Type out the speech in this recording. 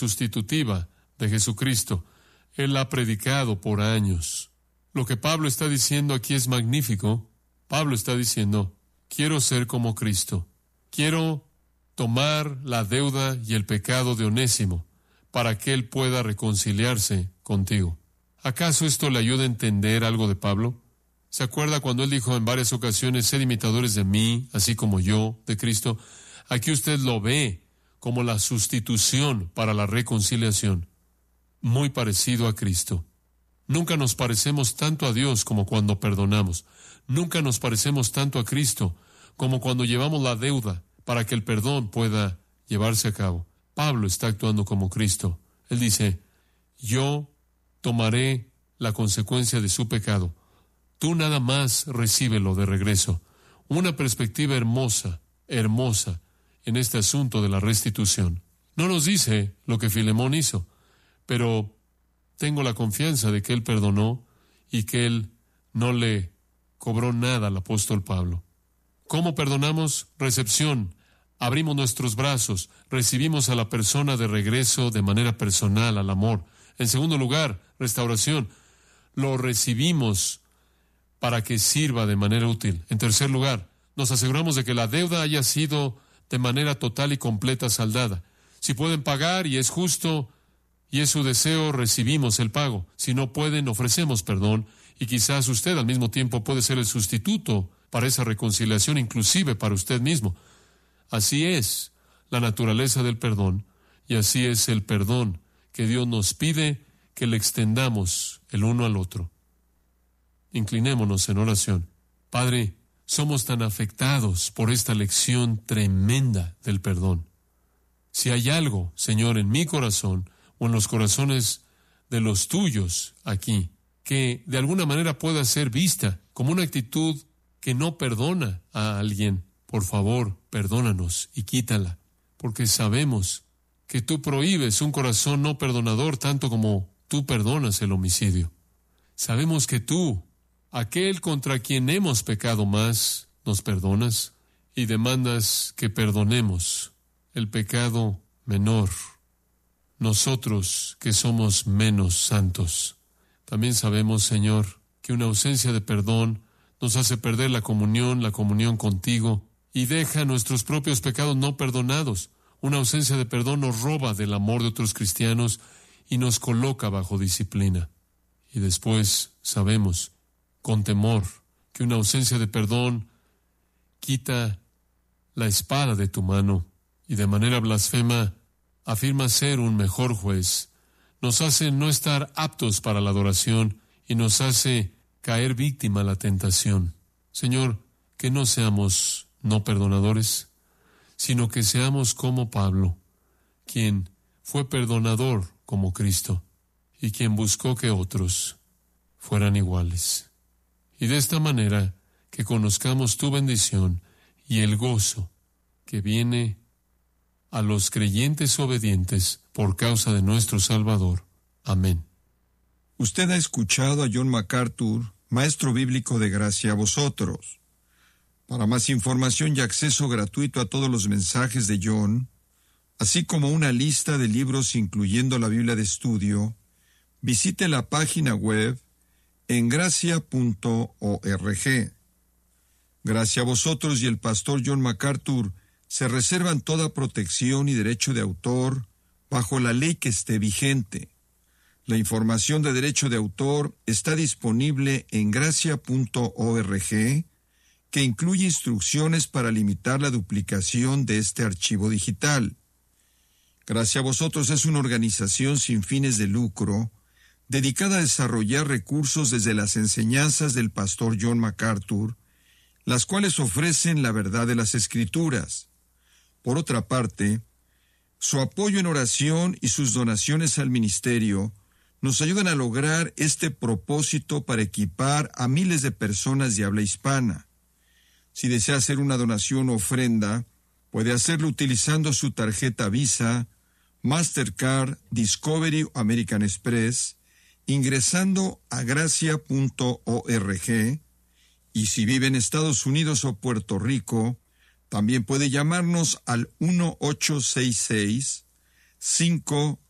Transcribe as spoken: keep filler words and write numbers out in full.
sustitutiva de Jesucristo. Él ha predicado por años. Lo que Pablo está diciendo aquí es magnífico. Pablo está diciendo, quiero ser como Cristo. Quiero tomar la deuda y el pecado de Onésimo para que él pueda reconciliarse contigo. ¿Acaso esto le ayuda a entender algo de Pablo? ¿Se acuerda cuando él dijo en varias ocasiones, sed imitadores de mí, así como yo, de Cristo? Aquí usted lo ve como la sustitución para la reconciliación. Muy parecido a Cristo. Nunca nos parecemos tanto a Dios como cuando perdonamos. Nunca nos parecemos tanto a Cristo como cuando llevamos la deuda para que el perdón pueda llevarse a cabo. Pablo está actuando como Cristo. Él dice, yo tomaré la consecuencia de su pecado. Tú nada más recíbelo de regreso. Una perspectiva hermosa, hermosa, en este asunto de la restitución. No nos dice lo que Filemón hizo, pero tengo la confianza de que él perdonó y que él no le cobró nada al apóstol Pablo. ¿Cómo perdonamos? Recepción. Abrimos nuestros brazos, recibimos a la persona de regreso de manera personal, al amor. En segundo lugar, restauración. Lo recibimos para que sirva de manera útil. En tercer lugar, nos aseguramos de que la deuda haya sido de manera total y completa saldada. Si pueden pagar y es justo y es su deseo, recibimos el pago. Si no pueden, ofrecemos perdón y quizás usted al mismo tiempo puede ser el sustituto para esa reconciliación, inclusive para usted mismo. Así es la naturaleza del perdón y así es el perdón que Dios nos pide que le extendamos el uno al otro. Inclinémonos en oración. Padre, somos tan afectados por esta lección tremenda del perdón. Si hay algo, Señor, en mi corazón o en los corazones de los tuyos aquí, que de alguna manera pueda ser vista como una actitud que no perdona a alguien, por favor, perdónanos y quítala, porque sabemos que tú prohíbes un corazón no perdonador tanto como tú perdonas el homicidio. Sabemos que tú, aquel contra quien hemos pecado más, nos perdonas y demandas que perdonemos el pecado menor, nosotros que somos menos santos. También sabemos, Señor, que una ausencia de perdón nos hace perder la comunión, la comunión contigo, y deja nuestros propios pecados no perdonados. Una ausencia de perdón nos roba del amor de otros cristianos y nos coloca bajo disciplina. Y después sabemos, con temor, que una ausencia de perdón quita la espada de tu mano y de manera blasfema afirma ser un mejor juez. Nos hace no estar aptos para la adoración y nos hace caer víctima a la tentación. Señor, que no seamos no perdonadores, sino que seamos como Pablo, quien fue perdonador como Cristo y quien buscó que otros fueran iguales. Y de esta manera que conozcamos tu bendición y el gozo que viene a los creyentes obedientes por causa de nuestro Salvador. Amén. Usted ha escuchado a John MacArthur, maestro bíblico de gracia a vosotros. Para más información y acceso gratuito a todos los mensajes de John, así como una lista de libros incluyendo la Biblia de estudio, visite la página web en gracia punto org. Gracia a vosotros y el pastor John MacArthur se reservan toda protección y derecho de autor bajo la ley que esté vigente. La información de derecho de autor está disponible en gracia punto org, que incluye instrucciones para limitar la duplicación de este archivo digital. Gracia a vosotros es una organización sin fines de lucro dedicada a desarrollar recursos desde las enseñanzas del pastor John MacArthur, las cuales ofrecen la verdad de las Escrituras. Por otra parte, su apoyo en oración y sus donaciones al ministerio nos ayudan a lograr este propósito para equipar a miles de personas de habla hispana. Si desea hacer una donación o ofrenda, puede hacerlo utilizando su tarjeta Visa, Mastercard, Discovery o American Express, ingresando a gracia punto org, y si vive en Estados Unidos o Puerto Rico, también puede llamarnos al uno ocho seis seis, cinco